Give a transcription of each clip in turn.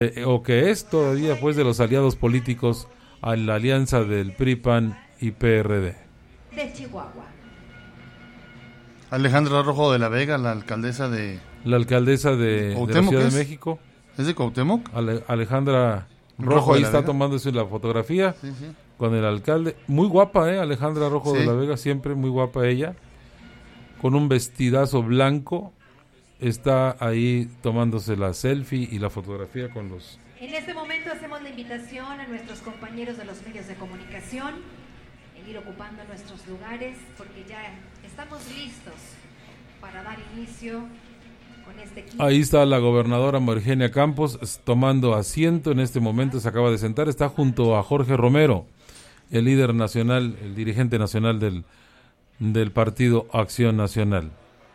o que es todavía pues de los aliados políticos a la alianza del PRI, PAN y PRD. De Chihuahua. Alejandra Rojo de la Vega, la alcaldesa de la Ciudad de México. ¿Es de Cuauhtémoc? Alejandra Rojo ahí está tomándose la fotografía con el alcalde. Muy guapa, Alejandra Rojo de la Vega, siempre muy guapa ella. Con un vestidazo blanco. Está ahí tomándose la selfie y la fotografía con los... En este momento hacemos la invitación a nuestros compañeros de los medios de comunicación en ir ocupando nuestros lugares porque ya estamos listos para dar inicio con este quinto. Ahí está la gobernadora María Eugenia Campos tomando asiento en este momento, se acaba de sentar, está junto a Jorge Romero, el líder nacional, el dirigente nacional del Partido Acción Nacional.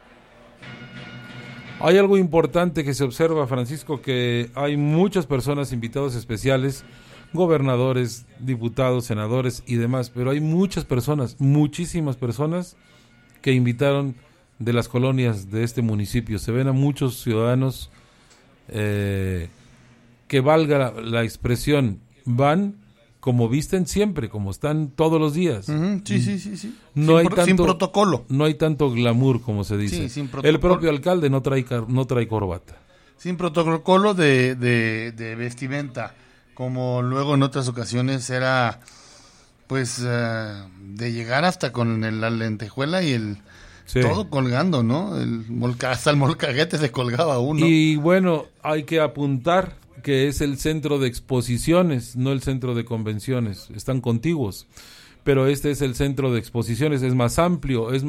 Hay algo importante que se observa, Francisco, que hay muchas personas, invitados especiales, gobernadores, diputados, senadores y demás, pero hay muchas personas, muchísimas personas que invitaron de las colonias de este municipio. Se ven a muchos ciudadanos que, valga la expresión, van como visten siempre, como están todos los días. Sí. Sin protocolo. No hay tanto glamour, como se dice. Sí, sin protocolo. El propio alcalde no trae corbata. Sin protocolo de vestimenta, como luego en otras ocasiones era, pues, de llegar hasta con la lentejuela y todo colgando, ¿no? Hasta el molcaguete se colgaba uno. Y bueno, hay que apuntar que es el centro de exposiciones, no el centro de convenciones, están contiguos, pero este es el centro de exposiciones, es más amplio, es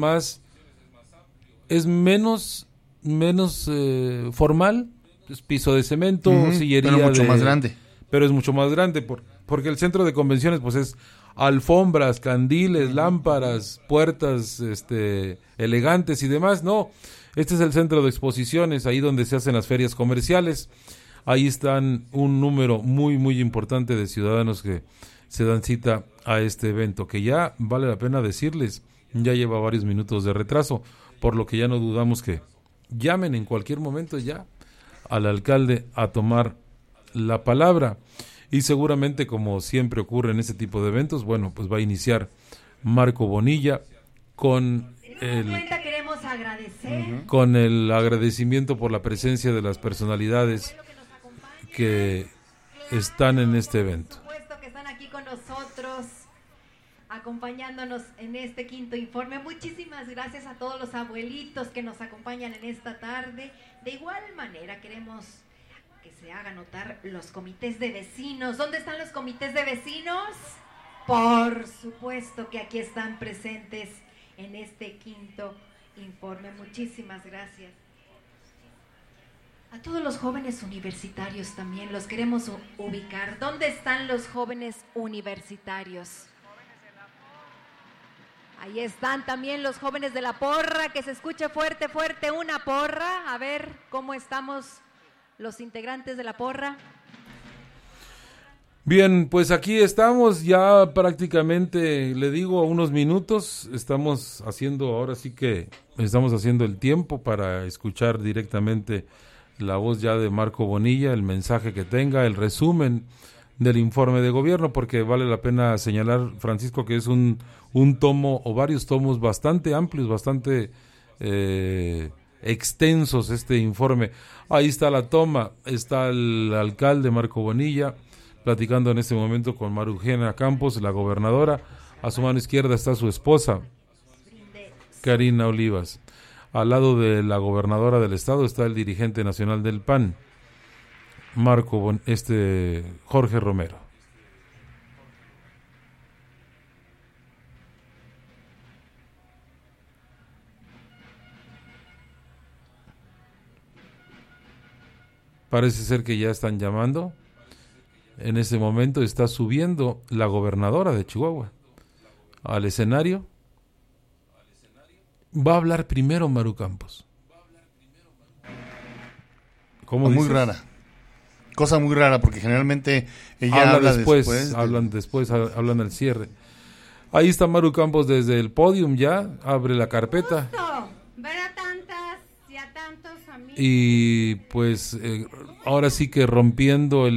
menos formal, es piso de cemento, sillería, pero mucho más grande. Pero es mucho más grande, porque el centro de convenciones pues es alfombras, candiles, lámparas, puertas elegantes y demás. No, este es el centro de exposiciones, ahí donde se hacen las ferias comerciales. Ahí están un número muy, muy importante de ciudadanos que se dan cita a este evento, que ya vale la pena decirles, ya lleva varios minutos de retraso, por lo que ya no dudamos que llamen en cualquier momento ya al alcalde a tomar la palabra. Y seguramente, como siempre ocurre en este tipo de eventos, bueno, pues va a iniciar Marco Bonilla con con el agradecimiento por la presencia de las personalidades que están en este evento. Por supuesto que están aquí con nosotros, acompañándonos en este quinto informe. Muchísimas gracias a todos los abuelitos que nos acompañan en esta tarde. De igual manera queremos que se haga notar los comités de vecinos. ¿Dónde están los comités de vecinos? Por supuesto que aquí están presentes en este quinto informe. Muchísimas gracias. A todos los jóvenes universitarios también los queremos ubicar. ¿Dónde están los jóvenes universitarios? Ahí están también los jóvenes de la porra, que se escuche fuerte, fuerte, una porra. A ver cómo estamos los integrantes de la porra. Bien, pues aquí estamos ya prácticamente, le digo, a unos minutos. Estamos haciendo el tiempo para escuchar directamente la voz ya de Marco Bonilla, el mensaje que tenga, el resumen del informe de gobierno, porque vale la pena señalar, Francisco, que es un tomo o varios tomos bastante amplios, bastante extensos este informe. Ahí está la toma, está el alcalde Marco Bonilla platicando en este momento con María Eugenia Campos, la gobernadora. A su mano izquierda está su esposa, Karina Olivas. Al lado de la gobernadora del estado está el dirigente nacional del PAN, Jorge Romero. Parece ser que ya están llamando. En ese momento está subiendo la gobernadora de Chihuahua al escenario. Va a hablar primero Maru Campos. ¿Cómo dices? Muy rara. Cosa muy rara, porque generalmente ella habla después. Hablan al cierre. Ahí está Maru Campos desde el podium ya, abre la carpeta. Ver a tantas y a tantos amigos. y pues ahora sí que rompiendo